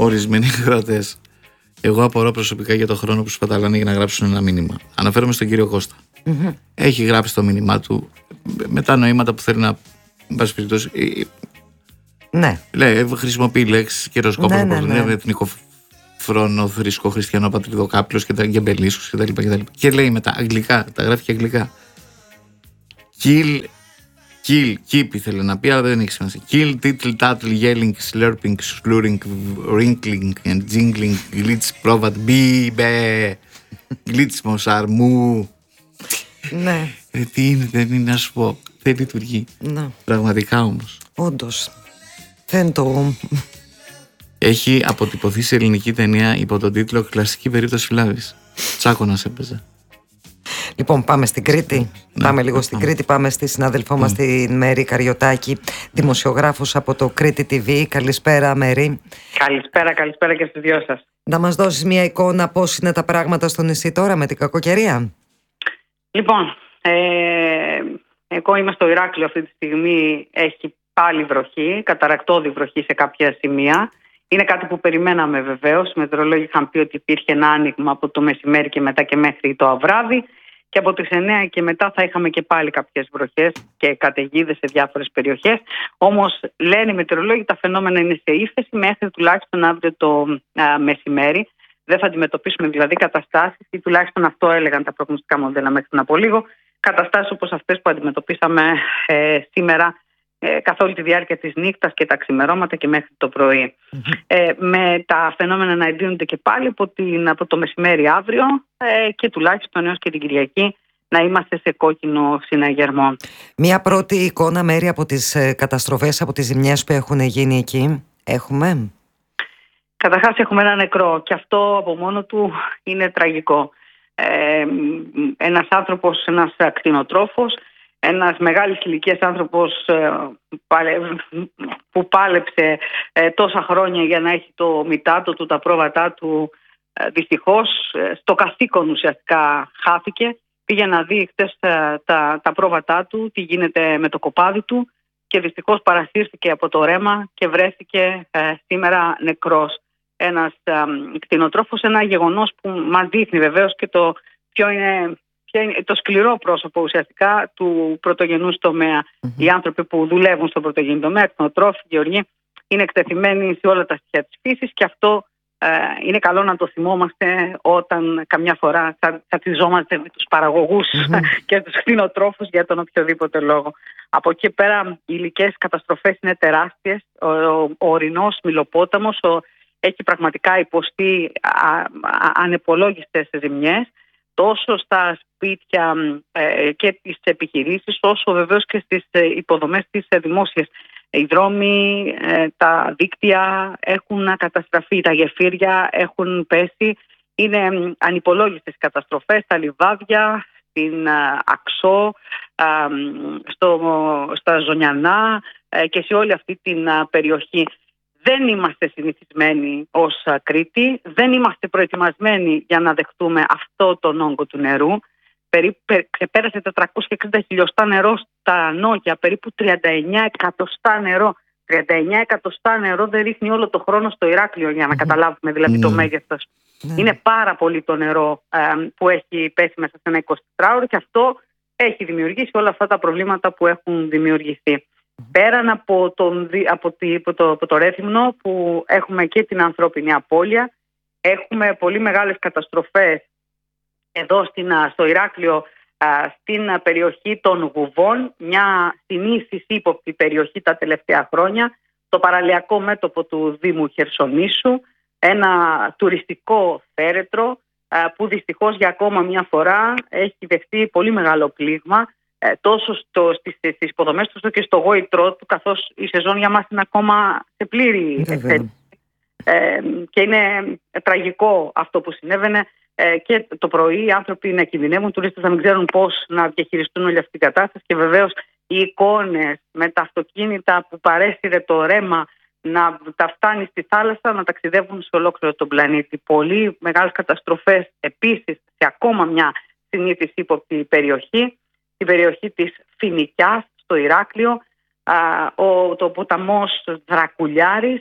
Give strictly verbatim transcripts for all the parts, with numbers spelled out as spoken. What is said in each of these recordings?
ορισμένοι ακροατές. Εγώ απορώ προσωπικά για το χρόνο που σπαταλάνε για να γράψουν ένα μήνυμα. Αναφέρομαι στον κύριο Κώστα. Mm-hmm. Έχει γράψει το μήνυμά του με τα νοήματα που θέλει να. Εν πάση περιπτώσει. Ναι. Λέει, χρησιμοποιεί λέξεις καιροσκόπο, ναι, ναι, ναι. εθνικό φρόνο, θρησκό, χριστιανό, πατριδοκάπλος και τα γεμπελίσους κτλ. Και, και, και λέει μετά αγγλικά, τα γράφει και αγγλικά. Kill, kill, keep ήθελε να πει, αλλά δεν έχει σημασία. Kill, tittle, tattle, yelling, slurping, slurring, wrinkling and jingling, glitch, provat, μπε, glitch, μοσαρμού. Ναι. Ε, τι είναι, δεν είναι να σου πω. Δεν λειτουργεί. Ναι. Πραγματικά όμως. Όντως. Δεν το. Έχει αποτυπωθεί σε ελληνική ταινία υπό τον τίτλο «Κλασική περίπτωση Φλάβης». Τσάκωνας έπαιζε. Λοιπόν, πάμε στην Κρήτη. Ναι, πάμε λίγο στην πάμε. Κρήτη. Πάμε στη συνάδελφό μας, την Μέρη Καριωτάκη, δημοσιογράφος από το Κρήτη τι βι. Καλησπέρα, Μέρη. Καλησπέρα, καλησπέρα και στους δυο σας. Να μας δώσεις μια εικόνα πώς είναι τα πράγματα στο νησί τώρα με την κακοκαιρία. Λοιπόν, ε, εγώ είμαι στο Ηράκλειο αυτή τη στιγμή. Έχει πάλι βροχή, καταρρακτώδη βροχή σε κάποια σημεία. Είναι κάτι που περιμέναμε βεβαίως. Οι μετεωρολόγοι είχαν πει ότι υπήρχε ένα άνοιγμα από το μεσημέρι και μετά και μέχρι το αυράδι. Και από τις εννιά και μετά θα είχαμε και πάλι κάποιες βροχές και καταιγίδες σε διάφορες περιοχές. Όμως λένε οι μετεωρολόγοι τα φαινόμενα είναι σε ύφεση μέχρι τουλάχιστον αύριο το α, μεσημέρι. Δεν θα αντιμετωπίσουμε δηλαδή καταστάσεις, ή τουλάχιστον αυτό έλεγαν τα προγνωστικά μοντέλα μέχρι πριν από λίγο. Καταστάσεις όπως αυτές που αντιμετωπίσαμε ε, σήμερα ε, καθ' όλη τη διάρκεια της νύχτας και τα ξημερώματα και μέχρι το πρωί. Mm-hmm. Ε, με τα φαινόμενα να εντείνονται και πάλι από, την, από το μεσημέρι αύριο ε, και τουλάχιστον έως και την Κυριακή να είμαστε σε κόκκινο συναγερμό. Μία πρώτη εικόνα, Μέρη, από τις ε, καταστροφές, από τις ζημιές που έχουν γίνει εκεί έχουμε? Καταρχάς έχουμε ένα νεκρό και αυτό από μόνο του είναι τραγικό. Ε, ένας άνθρωπος, ένας κτηνοτρόφος, ένας μεγάλης ηλικίας άνθρωπος ε, που πάλεψε ε, τόσα χρόνια για να έχει το μητάτο του, τα πρόβατά του, ε, δυστυχώς ε, στο καθήκον ουσιαστικά χάθηκε. Πήγε να δει χτες τα, τα, τα πρόβατά του, τι γίνεται με το κοπάδι του και δυστυχώς παρασύρθηκε από το ρέμα και βρέθηκε ε, σήμερα νεκρός. Ένας ε, κτηνοτρόφος, ένα γεγονός που μας δείχνει βεβαίως και το ποιο είναι, ποιο είναι το σκληρό πρόσωπο ουσιαστικά του πρωτογενούς τομέα. Mm-hmm. Οι άνθρωποι που δουλεύουν στον πρωτογενή τομέα, κτηνοτρόφοι, γεωργοί, είναι εκτεθειμένοι σε όλα τα στοιχεία της φύσης και αυτό ε, είναι καλό να το θυμόμαστε όταν καμιά φορά τσατιζόμαστε με τους παραγωγούς mm-hmm. και τους κτηνοτρόφους για τον οποιοδήποτε λόγο. Από εκεί πέρα οι υλικές καταστροφές είναι τεράστιες. Ο, ο, ο ορεινός Μυλοπόταμος ο, έχει πραγματικά υποστεί α, α, ανεπολόγιστες ζημιές τόσο στα σπίτια ε, και τις επιχειρήσεις, όσο βεβαίως και στις ε, υποδομές της ε, δημόσιας. Οι δρόμοι, ε, τα δίκτυα έχουν καταστραφεί, τα γεφύρια έχουν πέσει. Είναι ε, ανυπολόγιστες καταστροφές στα λιβάδια, στην ε, Αξό, ε, στο, στα Ζωνιανά ε, και σε όλη αυτή την ε, περιοχή. Δεν είμαστε συνηθισμένοι ως Κρήτη, δεν είμαστε προετοιμασμένοι για να δεχτούμε αυτό τον όγκο του νερού. Περί, πε, ξεπέρασε τετρακόσια εξήντα χιλιοστά νερό στα Νόγια, περίπου τριάντα εννιά εκατοστά νερό. τριάντα εννιά εκατοστά νερό δεν ρίχνει όλο το χρόνο στο Ηράκλειο, για να καταλάβουμε δηλαδή mm. το μέγεθος. Mm. Είναι πάρα πολύ το νερό ε, που έχει πέσει μέσα σε ένα εικοσιτετράωρο και αυτό έχει δημιουργήσει όλα αυτά τα προβλήματα που έχουν δημιουργηθεί. Πέραν από, τον, από, τη, από, το, από το Ρέθυμνο που έχουμε και την ανθρώπινη απώλεια, έχουμε πολύ μεγάλες καταστροφές εδώ στην, στο Ηράκλειο, στην περιοχή των Γουβών, μια συνήθις ύποπτη περιοχή τα τελευταία χρόνια, το παραλιακό μέτωπο του Δήμου Χερσονήσου, ένα τουριστικό θέρετρο που δυστυχώς για ακόμα μια φορά έχει δεχτεί πολύ μεγάλο πλήγμα, τόσο στο, στις, στις υποδομές του και στο γόητρό του, καθώς η σεζόν για μας είναι ακόμα σε πλήρη εξέλιξη. Ε, και είναι τραγικό αυτό που συνέβαινε ε, και το πρωί οι άνθρωποι να κινδυνεύουν, οι τουρίστες να μην ξέρουν πώς να διαχειριστούν όλη αυτή την κατάσταση και βεβαίως οι εικόνες με τα αυτοκίνητα που παρέσυρε το ρέμα να τα φτάνει στη θάλασσα, να ταξιδεύουν σε ολόκληρο τον πλανήτη. Πολύ μεγάλες καταστροφές επίσης σε ακόμα μια συνήθις ύποπτη περιοχή, την περιοχή της Φοινικιάς στο Ηράκλειο, α, ο, το ποταμός Δρακουλιάρης,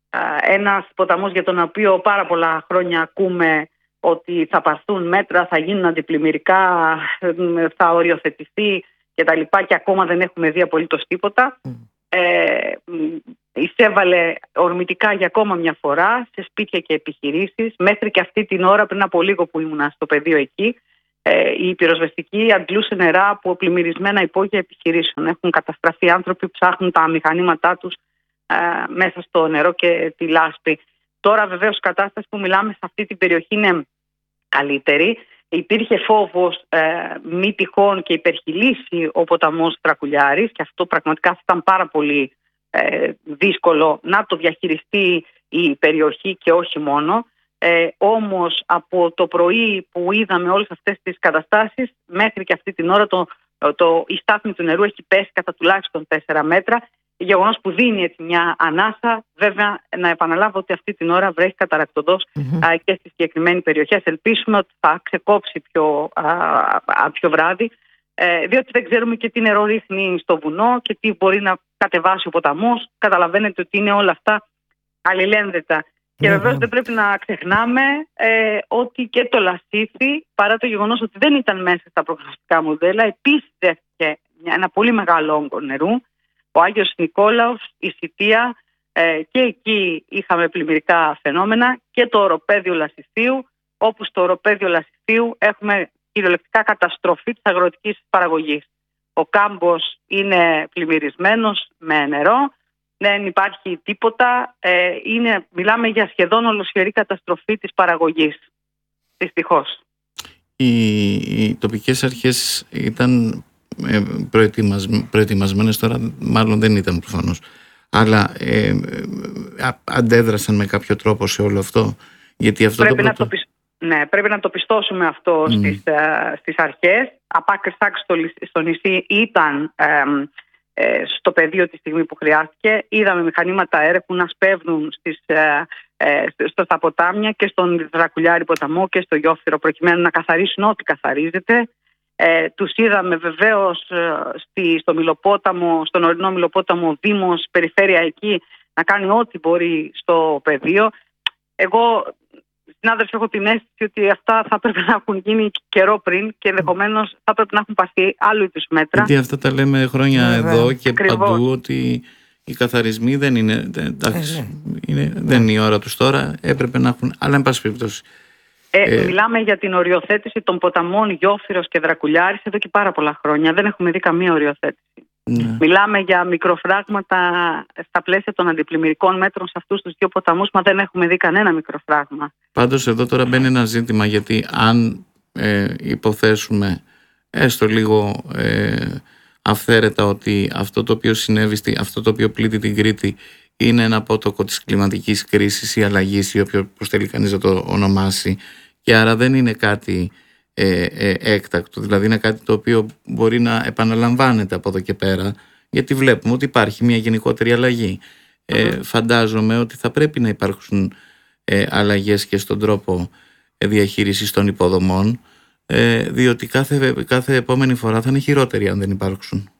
ένας ποταμός για τον οποίο πάρα πολλά χρόνια ακούμε ότι θα πάρθουν μέτρα, θα γίνουν αντιπλημμυρικά, θα οριοθετηθεί κτλ. Και, και ακόμα δεν έχουμε δει απολύτως τίποτα. Mm. Ε, εισέβαλε ορμητικά για ακόμα μια φορά σε σπίτια και επιχειρήσεις. Μέχρι και αυτή την ώρα, πριν από λίγο που ήμουνα στο πεδίο εκεί, ε, η πυροσβεστική αντλούσε νερά από πλημμυρισμένα υπόγεια επιχειρήσεων. Έχουν καταστραφεί άνθρωποι που ψάχνουν τα μηχανήματά τους ε, μέσα στο νερό και τη λάσπη. Τώρα βεβαίως η κατάσταση που μιλάμε σε αυτή την περιοχή είναι καλύτερη. Υπήρχε φόβος ε, μη τυχόν και υπερχειλήσει ο ποταμός Δρακουλιάρης, και αυτό πραγματικά θα ήταν πάρα πολύ ε, δύσκολο να το διαχειριστεί η περιοχή και όχι μόνο. Ε, όμως από το πρωί που είδαμε όλες αυτές τις καταστάσεις μέχρι και αυτή την ώρα το, το, η στάθμη του νερού έχει πέσει κατά τουλάχιστον τέσσερα μέτρα. Γεγονός που δίνει έτσι μια ανάσα. Βέβαια, να επαναλάβω ότι αυτή την ώρα βρέχει καταρακτωδώς mm-hmm. α, και στη συγκεκριμένη περιοχή. Ελπίσουμε ότι θα ξεκόψει πιο, α, α, πιο βράδυ, ε, διότι δεν ξέρουμε και τι νερό ρίχνει στο βουνό και τι μπορεί να κατεβάσει ο ποταμός. Καταλαβαίνετε ότι είναι όλα αυτά αλληλένδετα. Mm-hmm. Και βεβαίως δεν πρέπει να ξεχνάμε ε, ότι και το Λασίθι, παρά το γεγονός ότι δεν ήταν μέσα στα προγνωστικά μοντέλα, επίσης δέχτηκε ένα πολύ μεγάλο όγκο νερού. Ο Άγιος Νικόλαος, η Σιτία, ε, και εκεί είχαμε πλημμυρικά φαινόμενα, και το οροπέδιο Λασιθίου, όπου στο οροπέδιο Λασιθίου έχουμε κυριολεκτικά καταστροφή της αγροτικής παραγωγής. Ο κάμπος είναι πλημμυρισμένος με νερό, δεν υπάρχει τίποτα, ε, είναι, μιλάμε για σχεδόν ολοσχερή καταστροφή της παραγωγής, δυστυχώς. Οι, οι τοπικές αρχές ήταν προετοιμασμένες, τώρα μάλλον δεν ήταν προφανώς, αλλά ε, ε, αντέδρασαν με κάποιο τρόπο σε όλο αυτό, γιατί αυτό πρέπει, το να πρώτο... το, ναι, πρέπει να το πιστώσουμε αυτό mm. στις, ε, στις αρχές. Απ' άκρη στο, στο νησί ήταν ε, ε, στο πεδίο τη στιγμή που χρειάστηκε. Είδαμε μηχανήματα έρευνα να σπέβδουν στις, ε, ε, στο, στα ποτάμια και στον Δρακουλιάρη ποταμό και στο Γιόφυρο, προκειμένου να καθαρίσουν ό,τι καθαρίζεται. Ε, τους είδαμε βεβαίως ε, στη, στο Μιλοπόταμο, στον ορεινό Μιλοπόταμο, Δήμος, περιφέρεια εκεί, να κάνει ό,τι μπορεί στο πεδίο. Εγώ, συνάδελφοι, έχω την αίσθηση ότι αυτά θα πρέπει να έχουν γίνει καιρό πριν και ενδεχομένως θα πρέπει να έχουν πάρθει άλλου είδους μέτρα. Γιατί αυτά τα λέμε χρόνια Βέβαια. εδώ και Ακριβώς. παντού, ότι οι καθαρισμοί δεν είναι, εντάξει, είναι, δεν είναι η ώρα τους τώρα, έπρεπε να έχουν, αλλά εν πάση περιπτώσει. Ε, ε, μιλάμε για την οριοθέτηση των ποταμών Γιόφυρος και Δρακουλιάρης εδώ και πάρα πολλά χρόνια. Δεν έχουμε δει καμία οριοθέτηση. Ναι. Μιλάμε για μικροφράγματα στα πλαίσια των αντιπλημμυρικών μέτρων σε αυτούς τους δύο ποταμούς, μα δεν έχουμε δει κανένα μικροφράγμα. Πάντως εδώ τώρα μπαίνει ένα ζήτημα, γιατί αν ε, υποθέσουμε έστω λίγο ε, αυθαίρετα ότι αυτό το οποίο συνέβη, αυτό το οποίο πλήττει την Κρήτη είναι ένα απότοκο της κλιματικής κρίσης ή αλλαγής, ή όπως θέλει κανείς να το ονομάσει, και άρα δεν είναι κάτι ε, ε, έκτακτο, δηλαδή είναι κάτι το οποίο μπορεί να επαναλαμβάνεται από εδώ και πέρα, γιατί βλέπουμε ότι υπάρχει μια γενικότερη αλλαγή. Ε, φαντάζομαι ότι θα πρέπει να υπάρξουν ε, αλλαγές και στον τρόπο διαχείρισης των υποδομών, ε, διότι κάθε, κάθε επόμενη φορά θα είναι χειρότερη αν δεν υπάρξουν.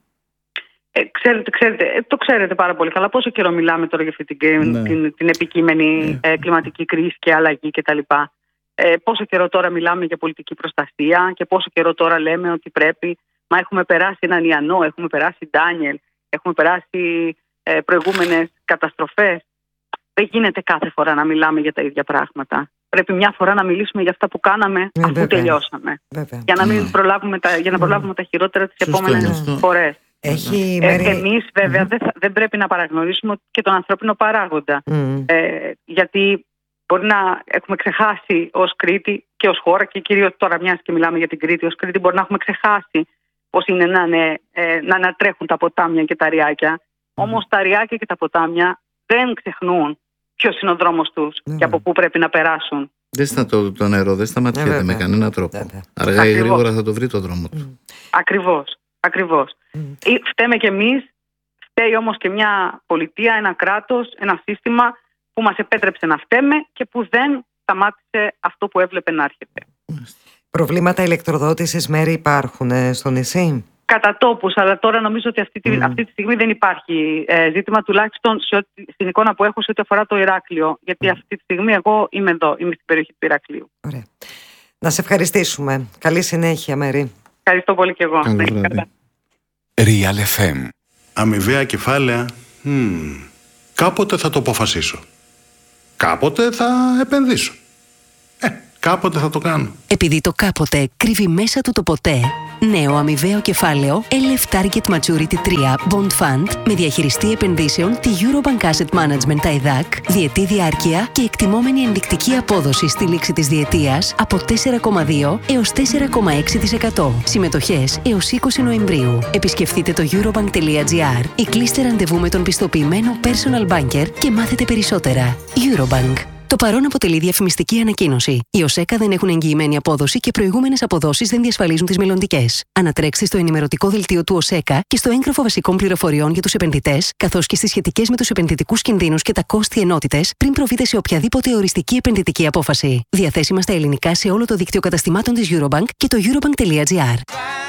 Ε, ξέρετε, ξέρετε, το ξέρετε πάρα πολύ καλά πόσο καιρό μιλάμε τώρα για αυτή την, ναι. την, την επικείμενη ε, κλιματική κρίση και αλλαγή κτλ. Ε, πόσο καιρό τώρα μιλάμε για πολιτική προστασία και πόσο καιρό τώρα λέμε ότι πρέπει, μα έχουμε περάσει έναν Ιαννό, έχουμε περάσει Ντάνιελ, έχουμε περάσει ε, προηγούμενες καταστροφές. Δεν γίνεται κάθε φορά να μιλάμε για τα ίδια πράγματα. Πρέπει μια φορά να μιλήσουμε για αυτά που κάναμε ε, αφού βέβαια. τελειώσαμε. Βέβαια. Για να, μην προλάβουμε τα, για να προλάβουμε τα χειρότερα τις επόμενες φορές. Έχει ε, μέρη... Εμείς βέβαια mm. δεν, δεν πρέπει να παραγνωρίσουμε και τον ανθρώπινο παράγοντα. Mm. Ε, γιατί μπορεί να έχουμε ξεχάσει ως Κρήτη και ως χώρα, και κυρίως τώρα μιας και μιλάμε για την Κρήτη, ως Κρήτη μπορεί να έχουμε ξεχάσει πώς είναι να, είναι, ε, να ανατρέχουν τα ποτάμια και τα ριάκια. Mm. Όμως τα ριάκια και τα ποτάμια δεν ξεχνούν ποιος είναι ο δρόμος τους mm. και από πού πρέπει να περάσουν. Δεν στα το, το νερό δεν σταματιέται mm. με κανένα τρόπο. Mm. Αργά ή γρήγορα θα το βρει το δρόμο του. Mm. Ακριβώς. Ακριβώς. Mm. Φταίμε κι εμείς, φταίει όμως και μια πολιτεία, ένα κράτος, ένα σύστημα που μας επέτρεψε να φταίμε και που δεν σταμάτησε αυτό που έβλεπε να έρχεται. Προβλήματα ηλεκτροδότησης, μέρη, υπάρχουν ε, στο νησί? κατά τόπους, αλλά τώρα νομίζω ότι αυτή τη, mm. αυτή τη στιγμή δεν υπάρχει ε, ζήτημα, τουλάχιστον σε, στην εικόνα που έχω σε ό,τι αφορά το Ηράκλειο. Γιατί mm. αυτή τη στιγμή εγώ είμαι εδώ, είμαι στην περιοχή του Ηρακλείου. Ωραία. Να σε ευχαριστήσουμε. Καλή συνέχεια, Μέρη. Ευχαριστώ πολύ και εγώ. Real εφ εμ. Αμοιβαία κεφάλαια. Mm. Κάποτε θα το αποφασίσω. Κάποτε θα επενδύσω. Ε, κάποτε θα το κάνω. Επειδή το κάποτε κρύβει μέσα του το ποτέ, νέο αμοιβαίο κεφάλαιο ελ εφ Target Maturity τρία Bond Fund με διαχειριστή επενδύσεων τη Eurobank Asset Management τα ΕΔΑΚ, διετή διάρκεια και εκτιμόμενη ενδεικτική απόδοση στη λήξη της διετίας από τέσσερα κόμμα δύο έως τέσσερα κόμμα έξι τοις εκατό. Συμμετοχές έως είκοσι Νοεμβρίου. Επισκεφτείτε το eurobank.gr ή κλείστε ραντεβού με τον πιστοποιημένο personal banker και μάθετε περισσότερα. Eurobank. Το παρόν αποτελεί διαφημιστική ανακοίνωση. Οι ΟΣΕΚΑ δεν έχουν εγγυημένη απόδοση και προηγούμενες αποδόσεις δεν διασφαλίζουν τις μελλοντικές. Ανατρέξτε στο ενημερωτικό δελτίο του ΟΣΕΚΑ και στο έγγραφο βασικών πληροφοριών για τους επενδυτές, καθώς και στις σχετικές με τους επενδυτικούς κινδύνους και τα κόστη ενότητες, πριν προβείτε σε οποιαδήποτε οριστική επενδυτική απόφαση. Διαθέσιμα στα ελληνικά σε όλο το δίκτυο καταστημάτων της Eurobank και το eurobank.gr.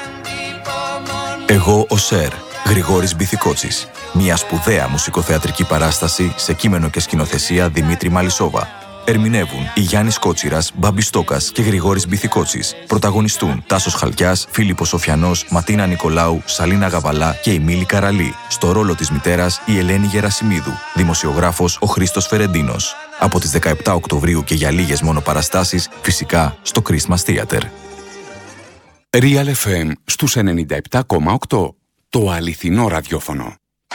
Εγώ ο Σερ, Γρηγόρης Μπιθικότσης. Μια σπουδαία μουσικοθεατρική παράσταση σε κείμενο και σκηνοθεσία Δημήτρη Μαλισσόβα. Ερμηνεύουν η Γιάννης Κότσιρας, Μπάμπης Στόκας και Γρηγόρης Μπιθικότσης. Πρωταγωνιστούν Τάσος Χαλκιάς, Φίλιππος Σοφιανός, Ματίνα Νικολάου, Σαλίνα Γαβαλά και η Μίλη Καραλή. Στο ρόλο της μητέρας η Ελένη Γερασιμίδου. Δημοσιογράφος ο Χρήστος Φερεντίνος. Από τις δεκαεπτά Οκτωβρίου και για λίγες μόνο παραστάσεις, φυσικά στο Christmas Theater. Real εφ εμ στους ενενήντα επτά κόμμα οκτώ. Το αληθινό ραδιόφωνο.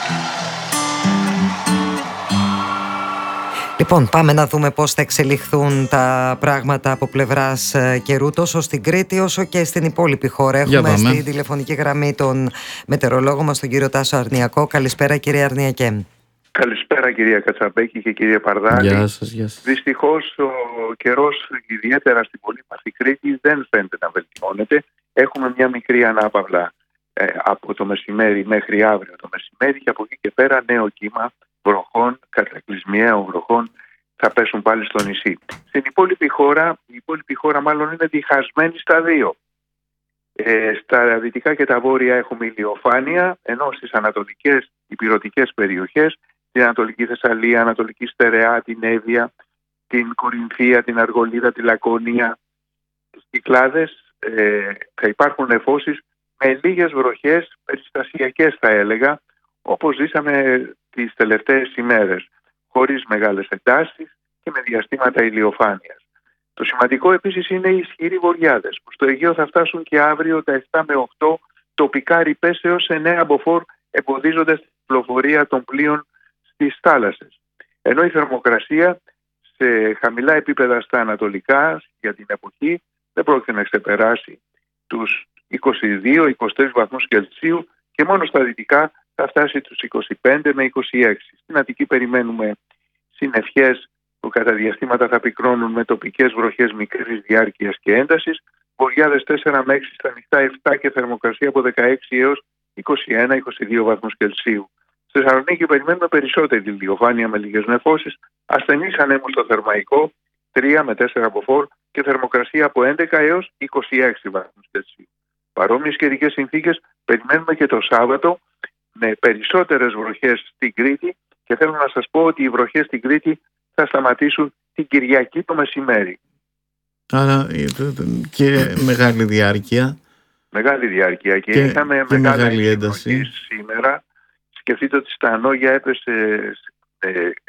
Λοιπόν, πάμε να δούμε πώς θα εξελιχθούν τα πράγματα από πλευράς καιρού, τόσο στην Κρήτη όσο και στην υπόλοιπη χώρα. Έχουμε στη τηλεφωνική γραμμή τον μετεωρολόγο μας, τον κύριο Τάσο Αρνιακό. Καλησπέρα, κύριε Αρνιακέ. Καλησπέρα, κυρία Κατσαμπέκη και κύριε Παρδάλη. Γεια σας, γεια σας. Δυστυχώς ο καιρός, ιδιαίτερα στην πολύπαθη Κρήτη, δεν φαίνεται να βελτιώνεται. Έχουμε μια μικρή ανάπαυλα ε, από το μεσημέρι μέχρι αύριο το μεσημέρι και από εκεί και πέρα νέο κύμα βροχών, κατακλυσμιαίων βροχών θα πέσουν πάλι στο νησί. Στην υπόλοιπη χώρα, η υπόλοιπη χώρα μάλλον είναι διχασμένη στα δύο. Ε, στα δυτικά και τα βόρεια έχουμε ηλιοφάνεια, ενώ στις ανατολικές υπηρετικές περιοχές, την Ανατολική Θεσσαλία, Ανατολική Στερεά, την Εύβοια, την Κορινθία, την Αργολίδα, τη Λακωνία, τις Κυκλάδες, ε, θα υπάρχουν νεφώσεις με λίγες βροχές, περιστασιακές θα έλεγα, όπως ζήσαμε τις τελευταίες ημέρες, χωρίς μεγάλες εντάσεις και με διαστήματα ηλιοφάνειας. Το σημαντικό επίσης είναι οι ισχυροί βοριάδες, που στο Αιγαίο θα φτάσουν και αύριο τα επτά με οκτώ, τοπικά ρηπές έως εννέα μποφόρ, εμποδίζοντας την κυκλοφορία των πλοίων στις θάλασσες. Ενώ η θερμοκρασία σε χαμηλά επίπεδα στα ανατολικά για την εποχή δεν πρόκειται να ξεπεράσει τους είκοσι δύο με είκοσι τρεις βαθμούς Κελσίου και μόνο στα δυτικά θα φτάσει τους είκοσι πέντε με είκοσι έξι. Στην Αττική περιμένουμε συννεφιές που κατά διαστήματα θα πυκνώνουν με τοπικές βροχές μικρής διάρκειας και έντασης, βοριάδες τέσσερα με έξι στα νυχτά επτά και θερμοκρασία από δεκαέξι έως είκοσι ένα με είκοσι δύο βαθμούς Κελσίου. Στη Θεσσαλονίκη περιμένουμε περισσότερη ηλιοφάνεια με λίγες νεφώσεις, ασθενείς ανέμους στο Θερμαϊκό τρία με τέσσερα μποφόρ και θερμοκρασία από έντεκα έως είκοσι έξι βαθμούς Κελσίου. Παρόμοιες καιρικές συνθήκες περιμένουμε και το Σάββατο με περισσότερες βροχές στην Κρήτη και θέλω να σας πω ότι οι βροχές στην Κρήτη θα σταματήσουν την Κυριακή το μεσημέρι. Άρα και μεγάλη διάρκεια. Μεγάλη διάρκεια και, και είχαμε και μεγάλη μεγάλη ένταση σήμερα. Σκεφτείτε ότι στα Ανόγια έπεσε ε,